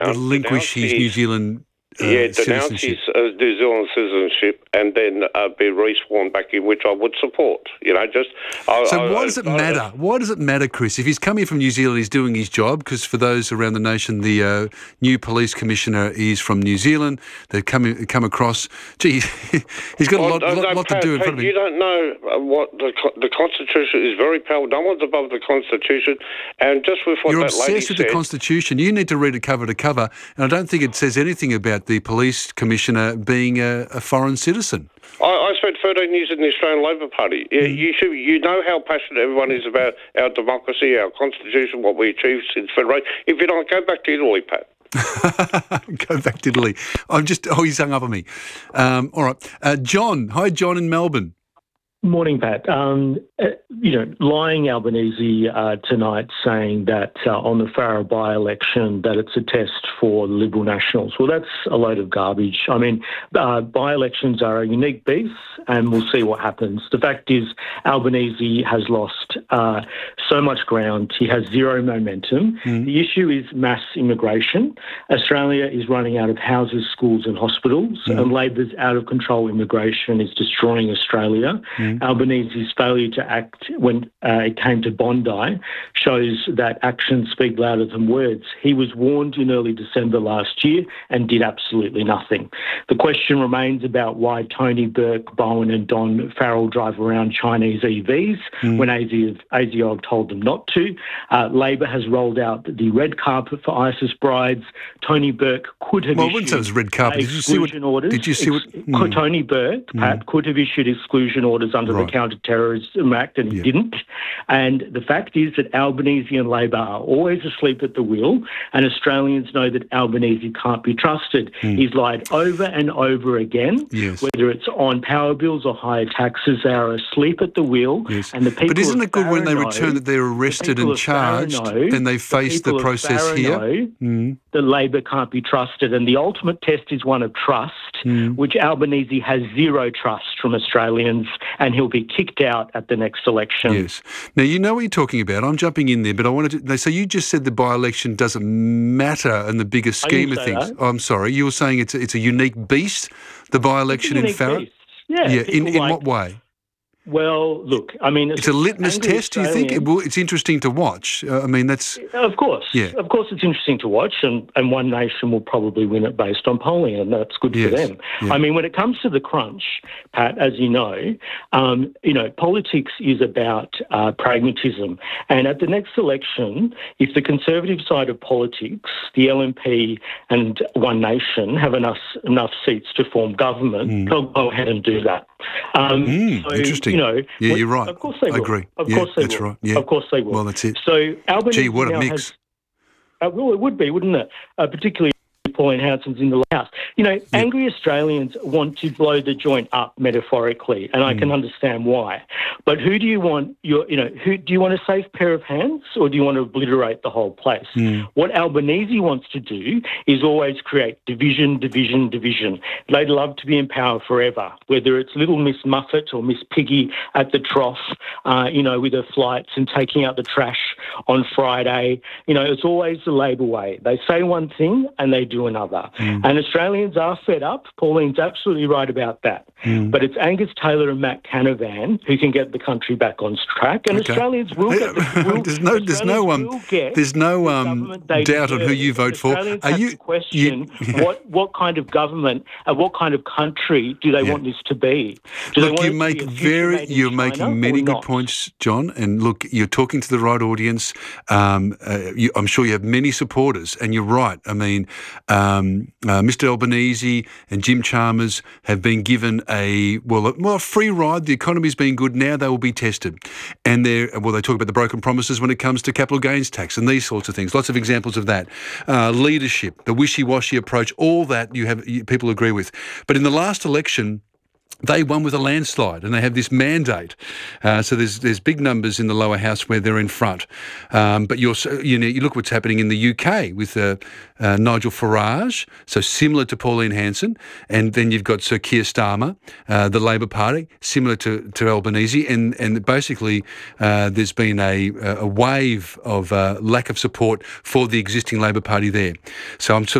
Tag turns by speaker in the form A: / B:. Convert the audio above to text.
A: relinquish his New Zealand
B: denounce
A: citizenship.
B: his New Zealand citizenship and then be resworn back in, which I would support.
A: So why does it matter? Why does it matter, Chris? If he's come here from New Zealand, he's doing his job, because for those around the nation, the new police commissioner is from New Zealand. They've come across. Gee, he's got a lot to do in front of him.
B: You don't know what the Constitution is very powerful. No one's above the Constitution. And just with what
A: You're
B: that lady
A: obsessed with the
B: said,
A: Constitution. You need to read it cover to cover. And I don't think it says anything about the police commissioner being a foreign citizen.
B: I spent 13 years in the Australian Labor Party. You know how passionate everyone is about our democracy, our Constitution, what we achieved since Federation. If you don't, go back to Italy, Pat.
A: Go back to Italy. He's hung up on me. All right. John. Hi, John in Melbourne.
C: Morning, Pat. Lying Albanese tonight saying that on the Farrer by-election that it's a test for the Liberal Nationals. Well, that's a load of garbage. I mean, by-elections are a unique beast, and we'll see what happens. The fact is, Albanese has lost so much ground. He has zero momentum. The issue is mass immigration. Australia is running out of houses, schools and hospitals, and Labor's out-of-control immigration is destroying Australia. Albanese's failure to act when it came to Bondi shows that actions speak louder than words. He was warned in early December last year and did absolutely nothing. The question remains about why Tony Burke, Bowen and Don Farrell drive around Chinese EVs when ASIO told them not to. Labor has rolled out the red carpet for ISIS brides. Tony Burke could have issued...
A: Well, I wouldn't say it was red carpet. Did you see what...
C: Tony Burke, Pat, could have issued exclusion orders under the Counter-Terrorism Act, and he didn't. And the fact is that Albanese and Labor are always asleep at the wheel, and Australians know that Albanese can't be trusted. He's lied over and over again, whether it's on power bills or higher taxes. They are asleep at the wheel. And the people
A: but isn't it good when they return that they're arrested and charged and they face the process here?
C: The Labor can't be trusted, and the ultimate test is one of trust, which Albanese has zero trust from Australians, and he'll be kicked out at the next election.
A: Yes. Now, you know what you're talking about. I'm jumping in there, but I wanted to... So you just said the by-election doesn't matter in the bigger scheme of things. Oh, I'm sorry. You were saying it's a unique beast, the by-election in Farrer?
C: Yeah.
A: In what way?
C: Well, look, I mean...
A: It's a litmus test, do you think? It's interesting to watch. I mean, that's...
C: Of course. Yeah. Of course it's interesting to watch, and One Nation will probably win it based on polling, and that's good for them. Yeah. I mean, when it comes to the crunch, Pat, as you know, politics is about pragmatism. And at the next election, if the Conservative side of politics, the LNP and One Nation, have enough seats to form government, they'll go ahead and do that.
A: Interesting. You're right.
C: Of course they will.
A: I agree.
C: Of course they will.
A: That's right. Yeah.
C: Of course they will.
A: Well, that's it.
C: So Albanese
A: what a mix.
C: Well, it would be, wouldn't it? Particularly Pauline Hanson's in the House. Angry Australians want to blow the joint up metaphorically, and I can understand why. But who do you want? Who do you want a safe pair of hands, or do you want to obliterate the whole place? What Albanese wants to do is always create division. They'd love to be in power forever, whether it's little Miss Muffet or Miss Piggy at the trough, with her flights and taking out the trash on Friday. It's always the Labor way. They say one thing and they do another. And Australians are fed up. Pauline's absolutely right about that. But it's Angus Taylor and Matt Canavan who can get the country back on track, and Australians will get
A: There's no doubt on who you vote for.
C: What kind of government and what kind of country do they want this to be?
A: You're making many good points, John, and look, you're talking to the right audience. I'm sure you have many supporters, and you're right. I mean, Mr. Albanese and Jim Chalmers have been given a free ride. The economy's been good. Now they will be tested. And they talk about the broken promises when it comes to capital gains tax and these sorts of things. Lots of examples of that. Leadership, the wishy-washy approach, all that people agree with. But in the last election, they won with a landslide, and they have this mandate. So there's big numbers in the lower house where they're in front. But you look what's happening in the UK with Nigel Farage, so similar to Pauline Hanson, and then you've got Sir Keir Starmer, the Labor Party, similar to Albanese, and basically there's been a wave of lack of support for the existing Labor Party there. So I'm sort